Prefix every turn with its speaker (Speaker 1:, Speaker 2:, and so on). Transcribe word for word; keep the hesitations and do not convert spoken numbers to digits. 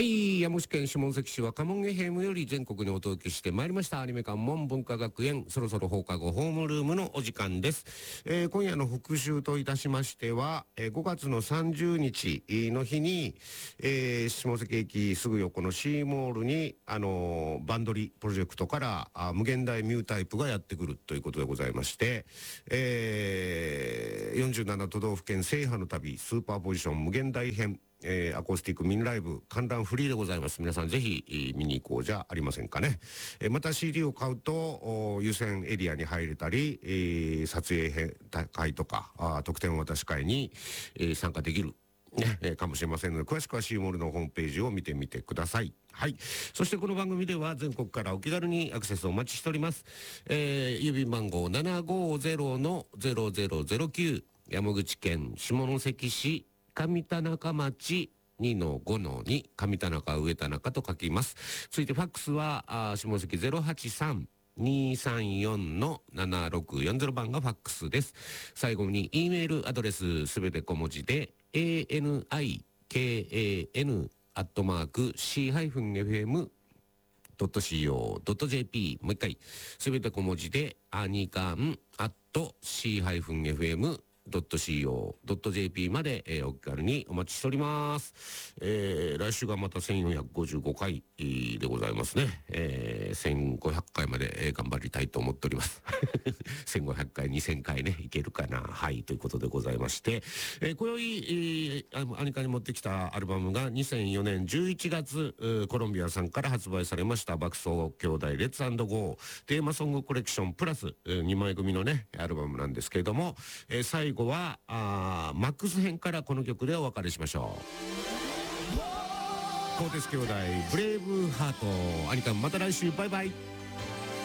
Speaker 1: はい、山口県下関市はカモンエヘムより全国にお届けしてまいりましたアニメ館門文化学園、そろそろ放課後ホームルームのお時間です。えー、今夜の復習といたしましては、えー、ごがつのさんじゅうにちの日に、えー、下関駅すぐ横のシーモールに、あのー、バンドリプロジェクトからあ無限大ミュータイプがやってくるということでございまして、えー、よんじゅうなな都道府県制覇の旅スーパーポジション無限大編、えー、アコースティックミニライブ観覧フリーでございます。皆さんぜひ、えー、見に行こうじゃありませんかね。えー、また シーディー を買うと優先エリアに入れたり、えー、撮影会とかあ特典渡し会に、えー、参加できるね、えー、かもしれませんので、詳しくはシーモールのホームページを見てみてください。はい。そしてこの番組では全国からお気軽にアクセスお待ちしております。えー、郵便番号 ななごゼロのゼロゼロゼロきゅう 山口県下関市上田中町 にのごのに 上田中上田中と書きます。続いてファックスはあ下関 ゼロはちさん にさんよん のななろくよんゼロ 番がファックスです。最後に E メールアドレスすべて小文字で エーエヌアイケーエーエヌ アットマーク シー エフエム ドット シーオー ドット ジェーピー もう一回すべて小文字でアニカンアット シー エフエムドット シーオー ドット ジェーピー まで、えー、お気軽にお待ちしております。えー、来週がまたせんよんひゃくごじゅうごかいでございますね。えー、せんごひゃっかいまで、えー、頑張りたいと思っております。せんごひゃっかい、にせんかいね、いけるかな。はい、ということでございまして、えー、今宵、えー、アニカに持ってきたアルバムがにせんよねんじゅういちがつ、コロンビアさんから発売されました爆走兄弟レッツ&ゴーテーマソングコレクションプラス、えー、にまい組のね、アルバムなんですけれども、えー、最後はあマックス編からこの曲でお別れしましょう。コーテス兄弟ブレイブハート。アニカンまた来週バイバイ。